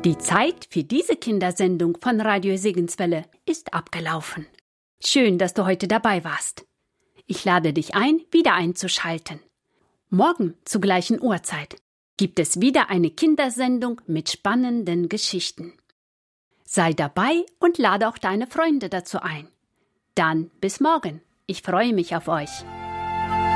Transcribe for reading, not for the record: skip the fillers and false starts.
Die Zeit für diese Kindersendung von Radio Segenswelle ist abgelaufen. Schön, dass du heute dabei warst. Ich lade dich ein, wieder einzuschalten. Morgen zur gleichen Uhrzeit gibt es wieder eine Kindersendung mit spannenden Geschichten. Sei dabei und lade auch deine Freunde dazu ein. Dann bis morgen. Ich freue mich auf euch.